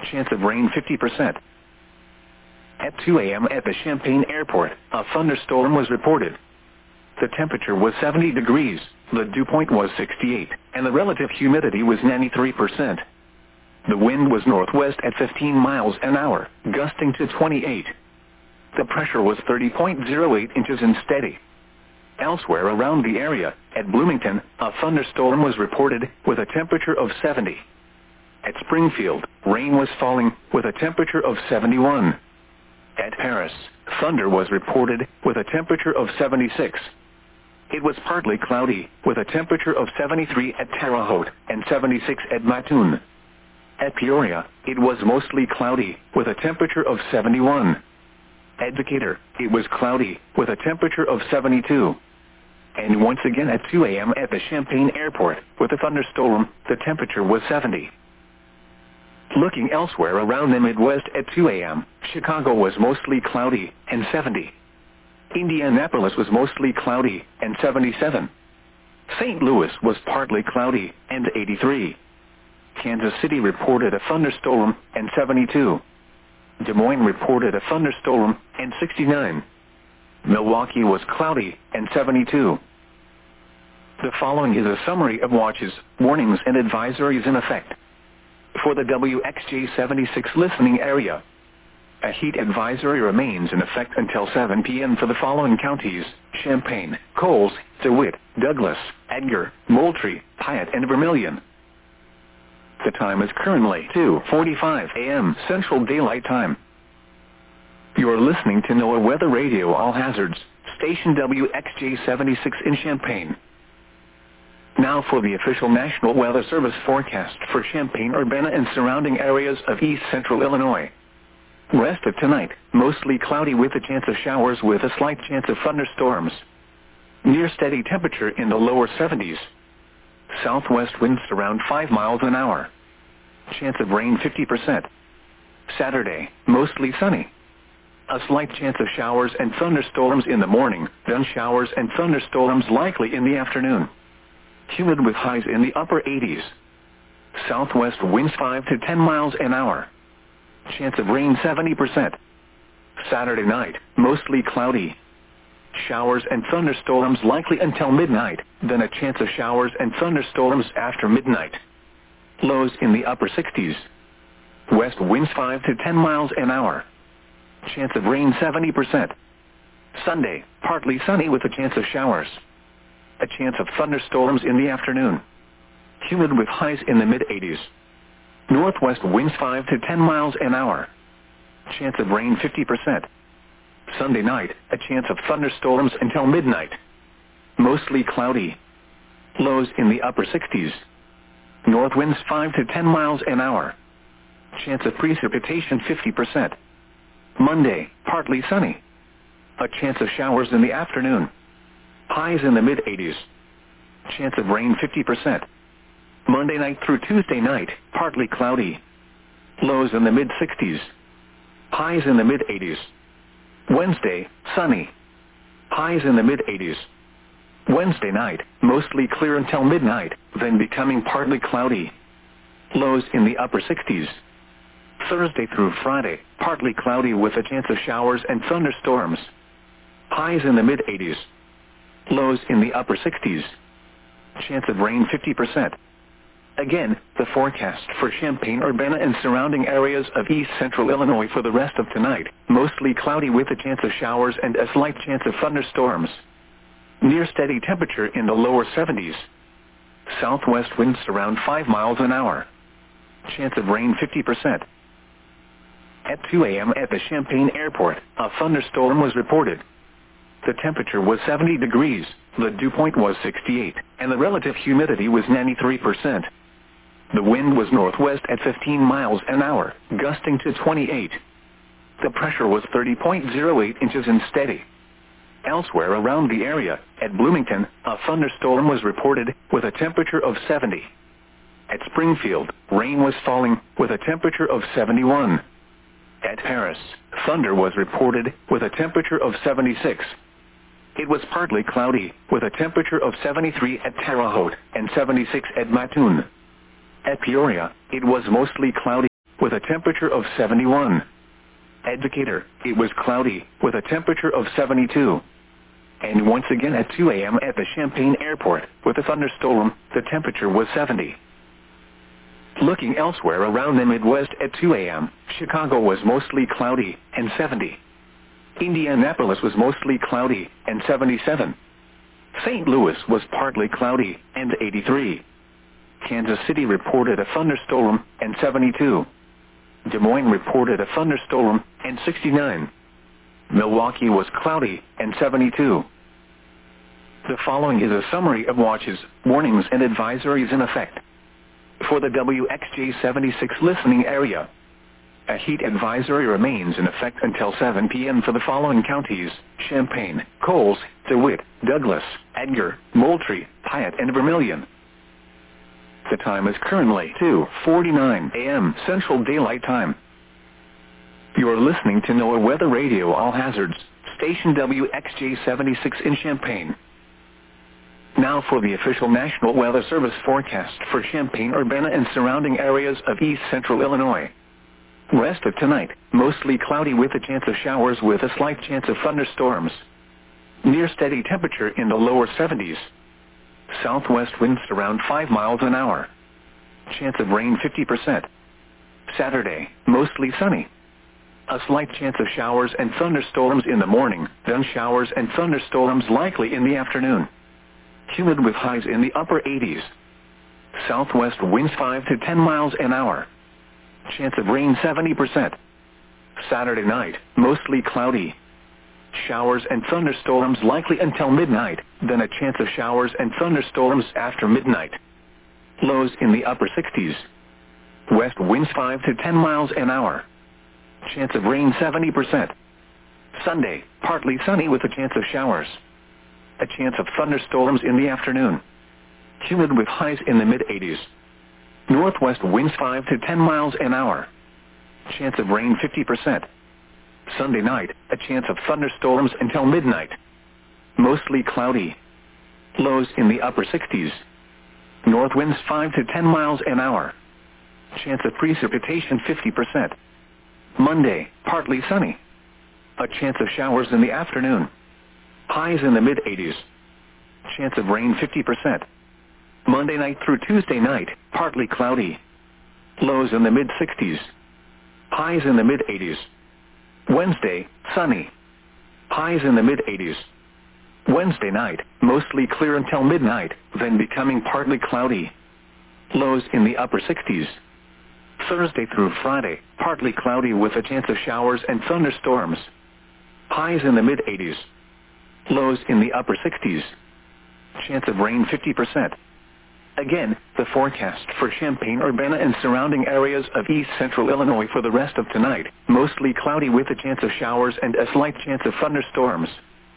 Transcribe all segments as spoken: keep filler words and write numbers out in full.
Chance of rain fifty percent. At two a m at the Champaign Airport, a thunderstorm was reported. The temperature was seventy degrees, the dew point was sixty-eight, and the relative humidity was ninety-three percent. The wind was northwest at fifteen miles an hour, gusting to twenty-eight. The pressure was thirty point zero eight inches and steady. Elsewhere around the area, at Bloomington, a thunderstorm was reported with a temperature of seventy. At Springfield, rain was falling with a temperature of seventy-one. At Paris, thunder was reported with a temperature of seventy-six. It was partly cloudy with a temperature of seventy-three at Terre Haute and seventy-six at Mattoon. At Peoria, it was mostly cloudy with a temperature of seventy-one. At Decatur, it was cloudy with a temperature of seventy-two. And once again at two a m at the Champaign Airport, with a thunderstorm, the temperature was seventy. Looking elsewhere around the Midwest at two a m, Chicago was mostly cloudy and seventy. Indianapolis was mostly cloudy and seventy-seven. Saint Louis was partly cloudy and eighty-three. Kansas City reported a thunderstorm and seventy-two. Des Moines reported a thunderstorm and sixty-nine. Milwaukee was cloudy and seventy-two. The following is a summary of watches, warnings and advisories in effect. For the W X J seventy-six listening area, a heat advisory remains in effect until seven p m for the following counties: Champaign, Coles, DeWitt, Douglas, Edgar, Moultrie, Piatt and Vermilion. The time is currently two forty-five a m Central Daylight Time. You are listening to NOAA Weather Radio All Hazards, station W X J seventy-six in Champaign. Now for the official National Weather Service forecast for Champaign-Urbana and surrounding areas of east central Illinois. Rest of tonight, mostly cloudy with a chance of showers with a slight chance of thunderstorms. Near steady temperature in the lower seventies. Southwest winds around five miles an hour. Chance of rain fifty percent. Saturday, mostly sunny. A slight chance of showers and thunderstorms in the morning, then showers and thunderstorms likely in the afternoon. Humid with highs in the upper eighties. Southwest winds five to ten miles an hour. Chance of rain seventy percent. Saturday night, mostly cloudy. Showers and thunderstorms likely until midnight, then a chance of showers and thunderstorms after midnight. Lows in the upper sixties. West winds five to ten miles an hour. Chance of rain seventy percent. Sunday, partly sunny with a chance of showers. A chance of thunderstorms in the afternoon. Humid with highs in the mid eighties. Northwest winds five to ten miles an hour. Chance of rain fifty percent. Sunday night, a chance of thunderstorms until midnight. Mostly cloudy. Lows in the upper sixties. North winds five to ten miles an hour. Chance of precipitation fifty percent. Monday, partly sunny. A chance of showers in the afternoon. Highs in the mid eighties. Chance of rain fifty percent. Monday night through Tuesday night, partly cloudy. Lows in the mid sixties. Highs in the mid eighties. Wednesday, sunny. Highs in the mid eighties. Wednesday night, mostly clear until midnight, then becoming partly cloudy. Lows in the upper sixties. Thursday through Friday, partly cloudy with a chance of showers and thunderstorms. Highs in the mid eighties. Lows in the upper sixties. Chance of rain fifty percent. Again, the forecast for Champaign-Urbana and surrounding areas of east central Illinois for the rest of tonight, mostly cloudy with a chance of showers and a slight chance of thunderstorms. Near steady temperature in the lower seventies. Southwest winds around five miles an hour. Chance of rain fifty percent. At two a m at the Champaign Airport, a thunderstorm was reported. The temperature was seventy degrees, the dew point was sixty-eight, and the relative humidity was ninety-three percent. The wind was northwest at fifteen miles an hour, gusting to twenty-eight. The pressure was thirty point zero eight inches and steady. Elsewhere around the area, at Bloomington, a thunderstorm was reported with a temperature of seventy. At Springfield, rain was falling with a temperature of seventy-one. At Paris, thunder was reported with a temperature of seventy-six. It was partly cloudy with a temperature of seventy-three at Terre Haute and seventy-six at Mattoon. At Peoria, it was mostly cloudy with a temperature of seventy-one. At Decatur, it was cloudy, with a temperature of seventy-two. And once again at two a m at the Champaign Airport, with a thunderstorm, the temperature was seventy. Looking elsewhere around the Midwest at two a m, Chicago was mostly cloudy, and seventy. Indianapolis was mostly cloudy, and seventy-seven. Saint Louis was partly cloudy, and eighty-three. Kansas City reported a thunderstorm, and seventy-two. Des Moines reported a thunderstorm, and sixty-nine. Milwaukee was cloudy, and seventy-two. The following is a summary of watches, warnings and advisories in effect. For the W X J seventy-six listening area, a heat advisory remains in effect until seven p m for the following counties: Champaign, Coles, DeWitt, Douglas, Edgar, Moultrie, Piatt, and Vermilion. The time is currently two forty-nine a m Central Daylight Time. You are listening to NOAA Weather Radio All Hazards, station W X J seventy-six in Champaign. Now for the official National Weather Service forecast for Champaign-Urbana and surrounding areas of east central Illinois. Rest of tonight, mostly cloudy with a chance of showers with a slight chance of thunderstorms. Near steady temperature in the lower seventies. Southwest winds around five miles an hour. Chance of rain fifty percent. Saturday, mostly sunny. A slight chance of showers and thunderstorms in the morning, then showers and thunderstorms likely in the afternoon. Humid with highs in the upper eighties. Southwest winds five to ten miles an hour. Chance of rain seventy percent. Saturday night, mostly cloudy. Showers and thunderstorms likely until midnight, then a chance of showers and thunderstorms after midnight. Lows in the upper sixties. West winds five to ten miles an hour. Chance of rain seventy percent. Sunday, partly sunny with a chance of showers. A chance of thunderstorms in the afternoon. Humid with highs in the mid eighties. Northwest winds five to ten miles an hour. Chance of rain fifty percent. Sunday night, a chance of thunderstorms until midnight. Mostly cloudy. Lows in the upper sixties. North winds five to ten miles an hour. Chance of precipitation fifty percent. Monday, partly sunny. A chance of showers in the afternoon. Highs in the mid eighties. Chance of rain fifty percent. Monday night through Tuesday night, partly cloudy. Lows in the mid sixties. Highs in the mid eighties. Wednesday, sunny. Highs in the mid eighties. Wednesday night, mostly clear until midnight, then becoming partly cloudy. Lows in the upper sixties. Thursday through Friday, partly cloudy with a chance of showers and thunderstorms. Highs in the mid eighties. Lows in the upper sixties. Chance of rain fifty percent. Again, the forecast for Champaign-Urbana and surrounding areas of east central Illinois for the rest of tonight, mostly cloudy with a chance of showers and a slight chance of thunderstorms.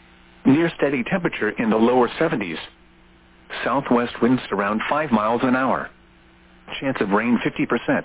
Near steady temperature in the lower seventies. Southwest winds around five miles an hour. Chance of rain fifty percent.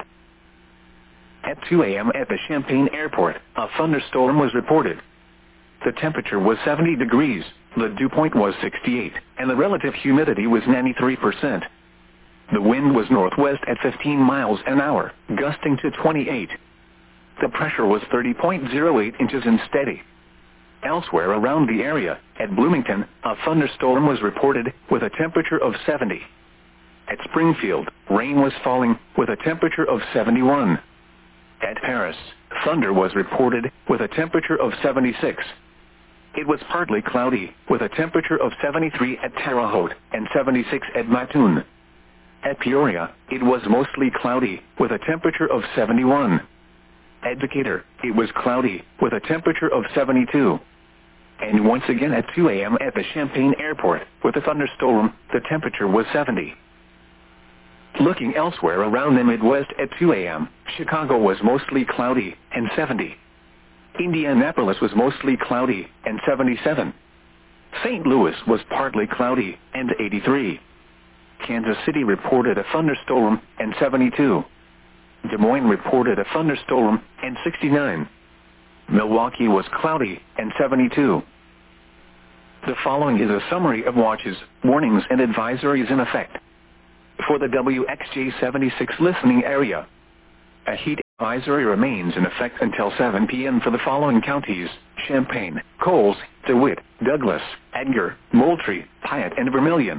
At two a m at the Champaign Airport, a thunderstorm was reported. The temperature was seventy degrees, the dew point was sixty-eight, and the relative humidity was ninety-three percent. The wind was northwest at fifteen miles an hour, gusting to twenty-eight. The pressure was thirty point zero eight inches and steady. Elsewhere around the area, at Bloomington, a thunderstorm was reported with a temperature of seventy. At Springfield, rain was falling with a temperature of seventy-one. At Paris, thunder was reported with a temperature of seventy-six. It was partly cloudy with a temperature of seventy-three at Terre Haute and seventy-six at Mattoon. At Peoria, it was mostly cloudy with a temperature of seventy-one. At Decatur, it was cloudy with a temperature of seventy-two. And once again at two a m at the Champaign Airport, with a thunderstorm, the temperature was seventy. Looking elsewhere around the Midwest at two a m, Chicago was mostly cloudy and seventy. Indianapolis was mostly cloudy and seventy-seven. Saint Louis was partly cloudy and eighty-three. Kansas City reported a thunderstorm and seventy-two. Des Moines reported a thunderstorm and sixty-nine. Milwaukee was cloudy and seventy-two. The following is a summary of watches, warnings and advisories in effect. For the W X J seventy-six listening area, a heat Advisory remains in effect until seven p m for the following counties: Champaign, Coles, DeWitt, Douglas, Edgar, Moultrie, Piatt, and Vermilion.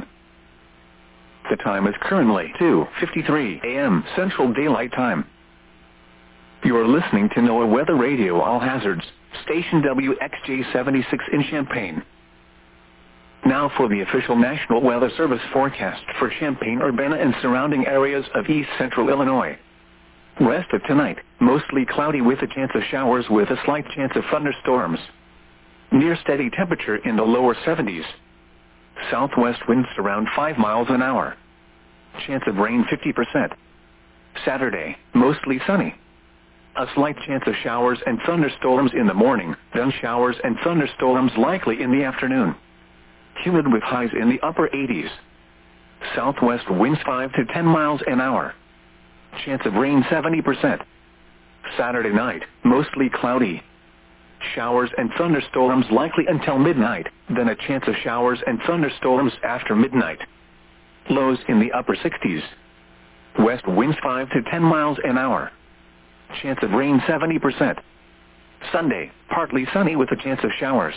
The time is currently two fifty-three a m Central Daylight Time. You are listening to NOAA Weather Radio All Hazards, station W X J seventy-six in Champaign. Now for the official National Weather Service forecast for Champaign, Urbana, and surrounding areas of east central Illinois. Rest of tonight, mostly cloudy with a chance of showers with a slight chance of thunderstorms. Near steady temperature in the lower seventies. Southwest winds around five miles an hour. Chance of rain fifty percent. Saturday, mostly sunny. A slight chance of showers and thunderstorms in the morning, then showers and thunderstorms likely in the afternoon. Humid with highs in the upper eighties. Southwest winds five to ten miles an hour. Chance of rain seventy percent. Saturday night, mostly cloudy. Showers and thunderstorms likely until midnight, then a chance of showers and thunderstorms after midnight. Lows in the upper sixties. West winds five to ten miles an hour. Chance of rain seventy percent. Sunday, partly sunny with a chance of showers.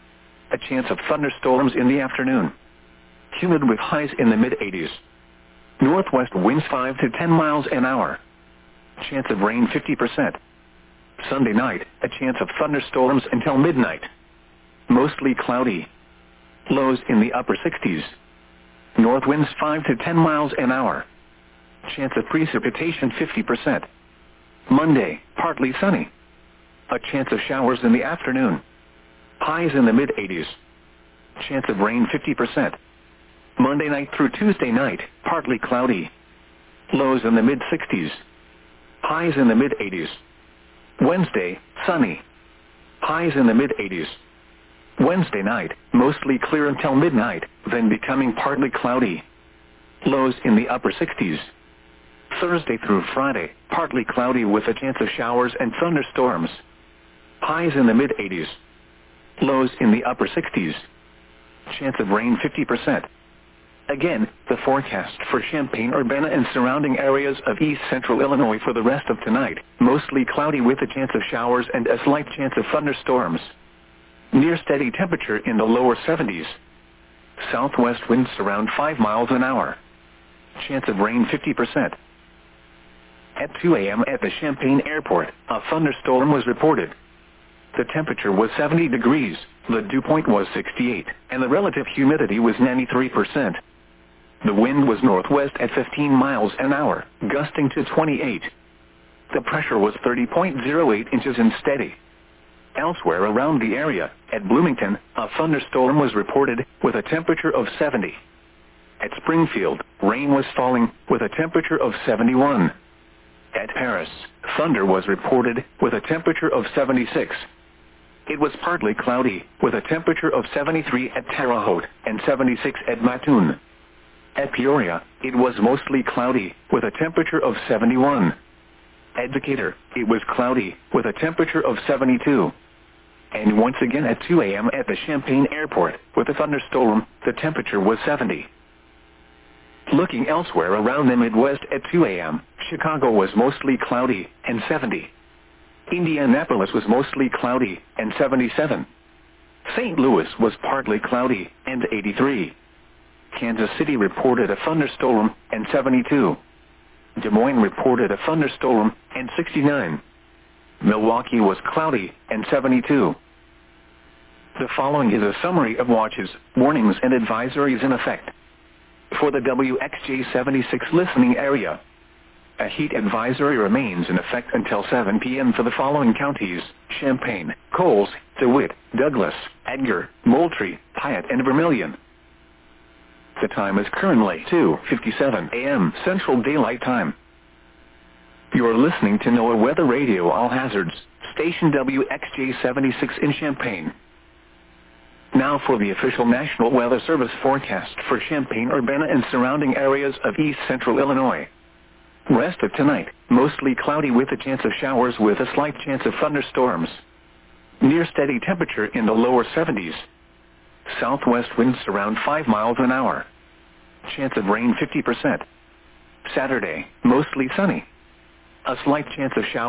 A chance of thunderstorms in the afternoon. Humid with highs in the mid eighties. Northwest winds five to ten miles an hour. Chance of rain fifty percent. Sunday night, a chance of thunderstorms until midnight. Mostly cloudy. Lows in the upper sixties. North winds five to ten miles an hour. Chance of precipitation fifty percent. Monday, partly sunny. A chance of showers in the afternoon. Highs in the mid eighties. Chance of rain fifty percent. Monday night through Tuesday night, partly cloudy. Lows in the mid sixties. Highs in the mid eighties. Wednesday, sunny. Highs in the mid eighties. Wednesday night, mostly clear until midnight, then becoming partly cloudy. Lows in the upper sixties. Thursday through Friday, partly cloudy with a chance of showers and thunderstorms. Highs in the mid eighties. Lows in the upper sixties. Chance of rain fifty percent. Again, the forecast for Champaign, Urbana, and surrounding areas of east central Illinois for the rest of tonight, mostly cloudy with a chance of showers and a slight chance of thunderstorms. Near steady temperature in the lower seventies. Southwest winds around five miles an hour. Chance of rain fifty percent. At two a m at the Champaign Airport, a thunderstorm was reported. The temperature was seventy degrees, the dew point was sixty-eight, and the relative humidity was ninety-three percent. The wind was northwest at fifteen miles an hour, gusting to twenty-eight. The pressure was thirty point zero eight inches and steady. Elsewhere around the area, at Bloomington, a thunderstorm was reported with a temperature of seventy. At Springfield, rain was falling with a temperature of seventy-one. At Paris, thunder was reported with a temperature of seventy-six. It was partly cloudy with a temperature of seventy-three at Terre Haute and seventy-six at Mattoon. At Peoria, it was mostly cloudy with a temperature of seventy-one. At Decatur, it was cloudy with a temperature of seventy-two. And once again at two a m at the Champaign Airport, with a thunderstorm, the temperature was seventy. Looking elsewhere around the Midwest at two a m, Chicago was mostly cloudy and seventy. Indianapolis was mostly cloudy and seventy-seven. Saint Louis was partly cloudy and eighty-three. Kansas City reported a thunderstorm and seventy-two. Des Moines reported a thunderstorm and sixty-nine. Milwaukee was cloudy and seventy-two. The following is a summary of watches, warnings, and advisories in effect. For the W X J seventy-six listening area, a heat advisory remains in effect until seven p m for the following counties: Champaign, Coles, DeWitt, Douglas, Edgar, Moultrie, Piatt, and Vermilion. The time is currently two fifty-seven a m Central Daylight Time. You are listening to NOAA Weather Radio All Hazards, station W X J seventy-six in Champaign. Now for the official National Weather Service forecast for Champaign, Urbana, and surrounding areas of east central Illinois. Rest of tonight, mostly cloudy with a chance of showers with a slight chance of thunderstorms. Near steady temperature in the lower seventies. Southwest winds around five miles an hour. Chance of rain fifty percent. Saturday, mostly sunny. A slight chance of showers.